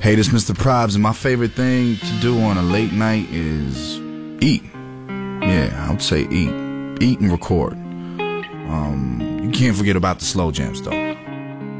Hey, this Mr. Probs, and my favorite thing to do on a late night is eat. Yeah, I would say eat. Eat and record. You can't forget about the slow jams, though.